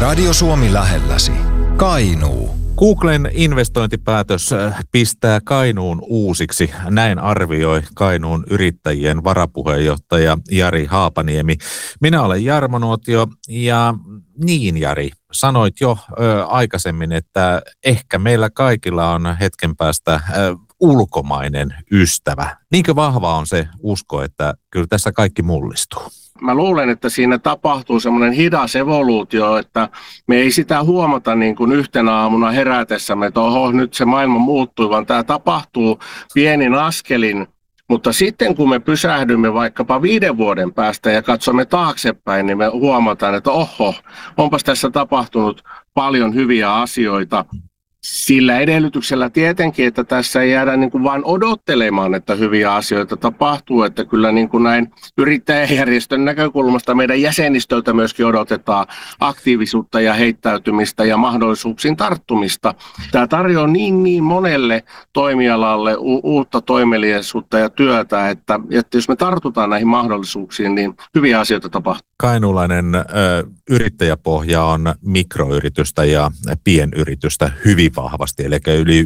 Radio Suomi lähelläsi. Kainuu. Googlen investointipäätös pistää Kainuun uusiksi. Näin arvioi Kainuun yrittäjien varapuheenjohtaja Jari Haapaniemi. Minä olen Jarmo Nuotio ja niin Jari, sanoit jo aikaisemmin, että ehkä meillä kaikilla on hetken päästä ulkomainen ystävä. Niinkö vahva on se usko, että kyllä tässä kaikki mullistuu? Mä luulen, että siinä tapahtuu semmoinen hidas evoluutio, että me ei sitä huomata niin kuin yhtenä aamuna herätessämme, että oho, nyt se maailma muuttui, vaan tämä tapahtuu pienin askelin. Mutta sitten kun me pysähdymme vaikkapa 5 vuoden päästä ja katsomme taaksepäin, niin me huomataan, että oho, onpas tässä tapahtunut paljon hyviä asioita. Sillä edellytyksellä tietenkin, että tässä ei jäädä niin kuin vain odottelemaan, että hyviä asioita tapahtuu, että kyllä niin kuin näin yrittäjäjärjestön näkökulmasta meidän jäsenistöltä myöskin odotetaan aktiivisuutta ja heittäytymistä ja mahdollisuuksiin tarttumista. Tämä tarjoaa niin monelle toimialalle uutta toimeliaisuutta ja työtä, että jos me tartutaan näihin mahdollisuuksiin, niin hyviä asioita tapahtuu. Kainuulainen yrittäjäpohja on mikroyritystä ja pienyritystä hyvin vahvasti, eli yli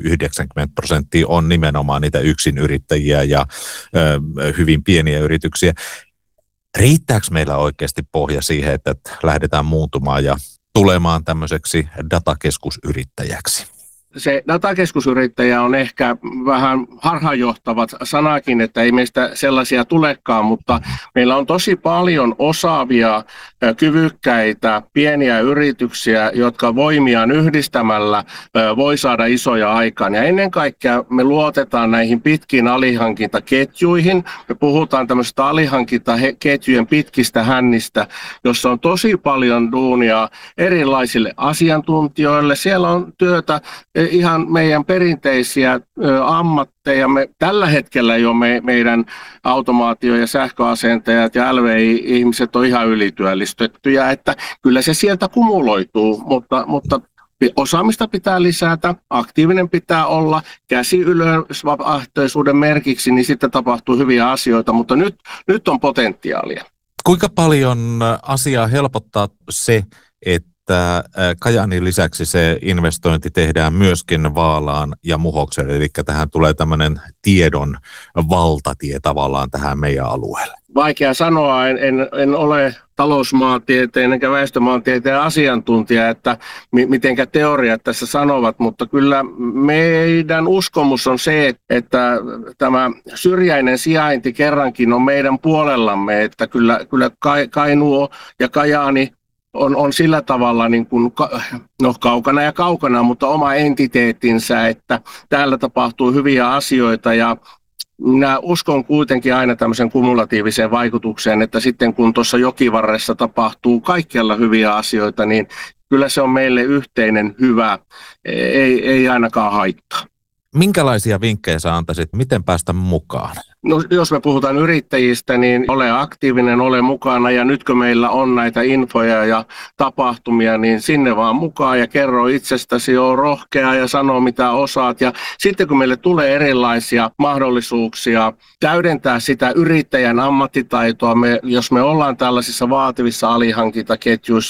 90% on nimenomaan niitä yksinyrittäjiä ja hyvin pieniä yrityksiä. Riittääkö meillä oikeasti pohja siihen, että lähdetään muuntumaan ja tulemaan tämmöiseksi datakeskusyrittäjäksi? Se datakeskusyrittäjä on ehkä vähän harhaanjohtava sanakin, että ei meistä sellaisia tulekaan, mutta meillä on tosi paljon osaavia, kyvykkäitä, pieniä yrityksiä, jotka voimiaan yhdistämällä voi saada isoja aikaan. Ja ennen kaikkea me luotetaan näihin pitkiin alihankintaketjuihin. Me puhutaan tämmöistä alihankintaketjujen pitkistä hännistä, jossa on tosi paljon duunia erilaisille asiantuntijoille. Siellä on työtä ihan meidän perinteisiä ammatteja. Me tällä hetkellä jo meidän automaatio- ja sähköasentajat ja LVI-ihmiset on ihan ylityöllistettyjä, että kyllä se sieltä kumuloituu, mutta osaamista pitää lisätä, aktiivinen pitää olla, käsi ylös vapaaehtoisuuden merkiksi, niin sitten tapahtuu hyviä asioita, mutta nyt on potentiaalia. Kuinka paljon asiaa helpottaa se, että Kajaanin lisäksi se investointi tehdään myöskin Vaalaan ja Muhokselle, eli tähän tulee tämmöinen tiedon valtatie tavallaan tähän meidän alueelle? Vaikea sanoa, en ole talousmaantieteen eikä väestömaantieteen asiantuntija, että mitenkä teoriat tässä sanovat, mutta kyllä meidän uskomus on se, että tämä syrjäinen sijainti kerrankin on meidän puolellamme, että kyllä Kainuu ja Kajaani on sillä tavalla niin kuin, kaukana ja kaukana, mutta oma entiteettinsä, että täällä tapahtuu hyviä asioita ja minä uskon kuitenkin aina tämmöisen kumulatiiviseen vaikutukseen, että sitten kun tuossa jokivarressa tapahtuu kaikkialla hyviä asioita, niin kyllä se on meille yhteinen hyvä, ei ainakaan haittaa. Minkälaisia vinkkejä sä antaisit, miten päästä mukaan? No, jos me puhutaan yrittäjistä, niin ole aktiivinen, ole mukana ja nyt kun meillä on näitä infoja ja tapahtumia, niin sinne vaan mukaan ja kerro itsestäsi, ole rohkea ja sano mitä osaat. Ja sitten kun meille tulee erilaisia mahdollisuuksia täydentää sitä yrittäjän ammattitaitoa, jos me ollaan tällaisissa vaativissa alihankintaketjuissa,